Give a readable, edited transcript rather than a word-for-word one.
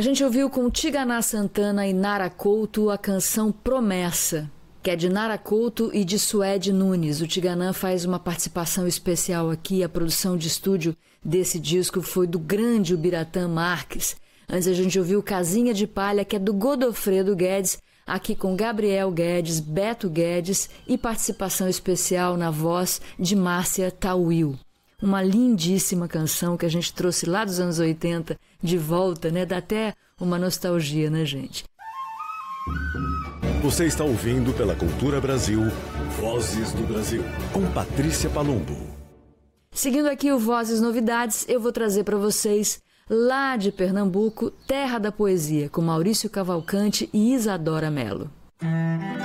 A gente ouviu com Tigana Santana e Nara Couto a canção Promessa, que é de Nara Couto e de Suede Nunes. O Tigana faz uma participação especial aqui. A produção de estúdio desse disco foi do grande Ubiratã Marques. Antes a gente ouviu Casinha de Palha, que é do Godofredo Guedes, aqui com Gabriel Guedes, Beto Guedes e participação especial na voz de Márcia Tauil. Uma lindíssima canção que a gente trouxe lá dos anos 80 de volta, né? Dá até uma nostalgia, né, gente? Você está ouvindo pela Cultura Brasil, Vozes do Brasil, com Patrícia Palumbo. Seguindo aqui o Vozes Novidades, eu vou trazer para vocês, lá de Pernambuco, Terra da Poesia, com Maurício Cavalcante e Isadora Mello.